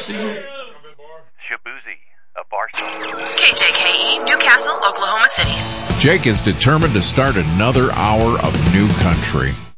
Shabuzi, a Barstool. KJKE, Newcastle, Oklahoma City. Jake is determined to start another hour of new country.